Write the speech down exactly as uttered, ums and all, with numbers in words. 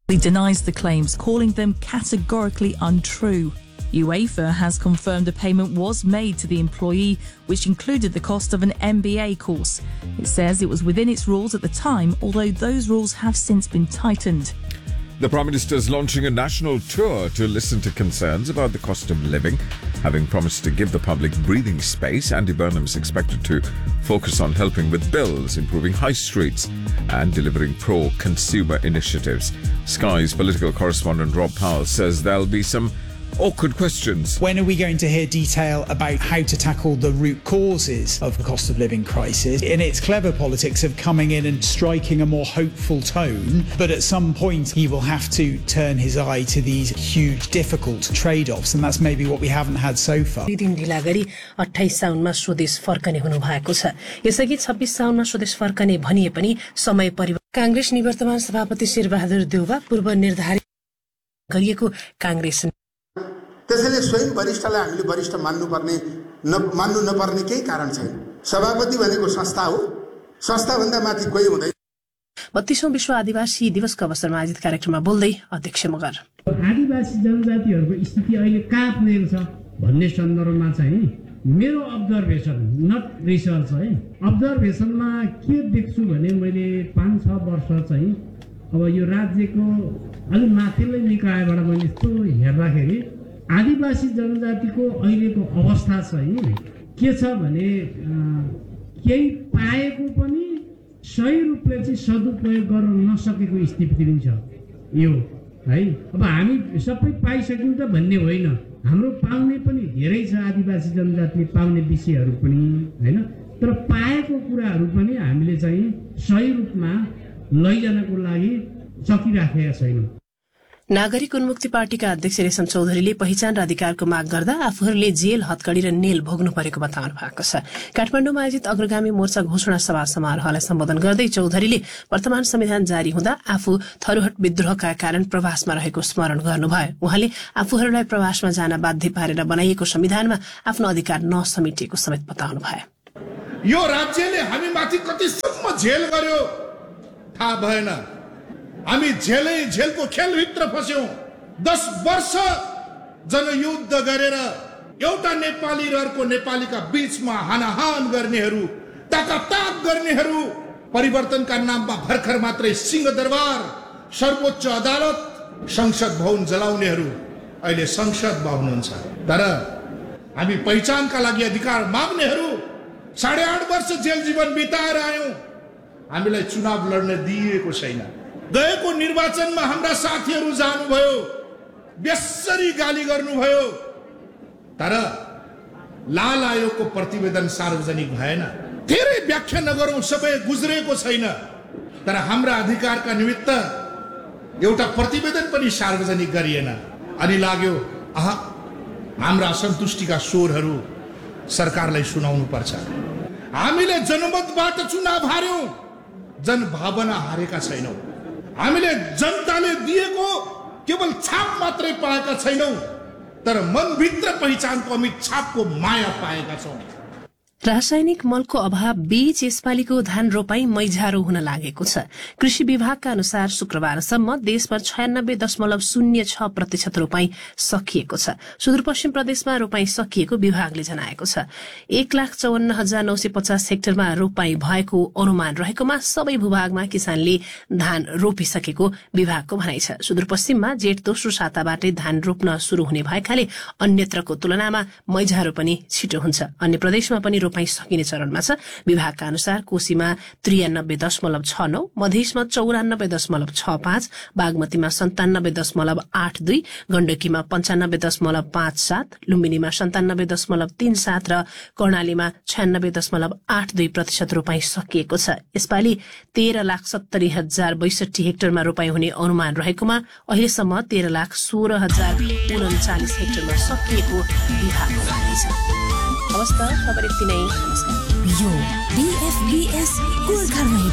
He denies the claims, calling them categorically untrue. UEFA has confirmed a payment was made to the employee, which included the cost of an M B A course. It says it was within its rules at the time, although those rules have since been tightened. The Prime Minister is launching a national tour to listen to concerns about the cost of living. Having promised to give the public breathing space, Andy Burnham is expected to focus on helping with bills, improving high streets and delivering pro-consumer initiatives. Sky's political correspondent Rob Powell says there'll be some awkward questions. When are we going to hear detail about how to tackle the root causes of the cost of living crisis? In its clever politics of coming in and striking a more hopeful tone, but at some point he will have to turn his eye to these huge difficult trade-offs, and that's maybe what we haven't had so far. दिन ढिला गरी अट्ठाइस साउनमा स्वदेश फर्कने हुनु भएको छ। यसअघि छब्बीस साउनमा स्वदेश फर्कने भनिए पनि समय परिवर्तन। कांग्रेस निवर्तमान सभापति शेरबहादुर देउवा पूर्व निर्धारित गरिएको कांग्रेस त्यसैले स्वयं वरिष्ठलाई हामीले वरिष्ठ मान्नुपर्ने न मान्नु नपर्ने केही कारण छैन। सभापति भनेको संस्था हो, संस्था भन्दा माथि कोही हुँदैन। बत्तीसौं विश्व आदिवासी दिवसको अवसरमा आयोजित कार्यक्रममा बोल्दै अध्यक्ष मगर आदिवासी जनजातिहरूको स्थिति अहिले कहाँ पुगेको छ भन्ने सन्दर्भमा चाहिँ मेरो अब्जर्भेसन नट रिसर्च है अब्जर्भेसनमा के देख्छु भने मैले पाँच छ वर्ष चाहिँ अब यो राज्यको अलि माथिल्लो निकायबाट मैले यस्तो हेर्दाखेरि आदिवासी जनजातिको अहिलेको अवस्था चाहिँ के छ भने केही पाएको पनि सही रूपले चाहिँ सदुपयोग गर्न नसकेको स्थिति पनि छ यो है। अब हामी सबै पाइसक्यौँ त भन्ने होइन, हाम्रो पाउने पनि धेरै छ, आदिवासी जनजातिले पाउने विषयहरू पनि हैन, तर पाएको कुराहरू पनि हामीले चाहिँ सही रूपमा लैजानको लागि सकिराखेका छैनौँ। नागरिक उन्मुक्ति पार्टीका अध्यक्ष रेशम चौधरीले पहिचान र अधिकारको माग गर्दा आफूहरूले जेल हत्कडी र नेल भोग्नु परेको बताउनु भएको छ। काठमाडौँमा आयोजित अग्रगामी मोर्चा घोषणा सभा समारोहलाई सम्बोधन गर्दै चौधरीले वर्तमान संविधान जारी हुँदा आफू थरुहट विद्रोहका कारण प्रवासमा रहेको स्मरण गर्नुभयो। उहाँले आफूहरूलाई प्रवासमा जान बाध्य पारेर बनाइएको संविधानमा आफ्नो अधिकार नसमेटिएको समेत बताउनु भयो। यो राज्यले हामीमाथि कतिसम्म झेल गर्यो थाहा भएन। हामी झेलै झेलको खेलभित्र फस्यौं। दस वर्ष जनयुद्ध गरेर एउटा नेपाली र अर्को नेपालीका बीचमा हानाहान गर्नेहरू, ताकाताक गर्नेहरू, परिवर्तनका नाममा भर्खर मात्रै सिंहदरबार, सर्वोच्च अदालत, संसद भवन जलाउनेहरू अहिले संसद भवन छ। तर हामी पहिचानका लागि अधिकार माग्नेहरू साढे आठ वर्ष जेल जीवन बिताएर आयौं। हामीलाई चुनाव लड्न दिइएको छैन। गएको निर्वाचनमा हाम्रा साथीहरू जानुभयो, बेसरी गाली गर्नुभयो, तर लाल आयोगको प्रतिवेदन सार्वजनिक भएन। धेरै व्याख्या नगरौं, सबै गुज्रेको छैन, तर हाम्रा अधिकारका निमित्त एउटा प्रतिवेदन पनि सार्वजनिक गरिएन। अनि लाग्यो आह हाम्रा असन्तुष्टिका स्वरहरू सरकारलाई सुनाउनु पर्छ। हामीले जनमतबाट चुनाव हार्यौं, जनभावना हारेका छैनौं। हामीले जनताले दिएको केवल छाप मात्रै पाएका छैनौं, तर मनभित्र पहिचानको अमिट छापको माया पाएका छौं। रासायनिक मलको अभाव बीच यसपालिको धान रोपाई मैझारो हुन लागेको छ। कृषि विभागका अनुसार शुक्रबारसम्म देशमा छयानब्बे दशमलव शून्य छ प्रतिशत रोपाई सकिएको छ। सुदूरपश्चिम प्रदेशमा रोपाई सकिएको विभागले जनाएको छ। एक लाख चौवन्न हजार नौ सय पचास हेक्टरमा रोपाई भएको अनुमान रहेकोमा सबै भूभागमा किसानले धान रोपिसकेको विभागको भनाइ छ। सुदूरपश्चिममा जेठ दोस्रो साताबाटै धान रोप्न शुरू हुने भएकाले अन्यत्रको तुलनामा मैझारो पनि छिटो हुन्छ। अन्य प्रदेशमा पनि रोपाई सकिने चरणमा छ। विभागका अनुसार कोशीमा त्रियानब्बे दशमलव छ नौ, मधेसमा चौरानब्बे दशमलव छ पाँच, बागमतीमा सन्तानब्बे दशमलव आठ दुई, गण्डकीमा पञ्चानब्बे दशमलव पाँच सात, लुम्बिनीमा सन्तानब्बे दशमलव तीन सात र कर्णालीमा छयानब्बे दशमलव आठ दुई प्रतिशत रोपाई सकिएको छ। यसपालि तेह्र लाख सत्तरी हजार बैसठी हेक्टरमा रोपाई हुने अनुमान रहेकोमा अहिलेसम्म तेह्र लाख सोह्र हजार उन्चालिस हेक्टरमा सकिएको विभागको भनाइ छ। अवस्था खबर यति नै। यो बीएफबीएस गोर्खा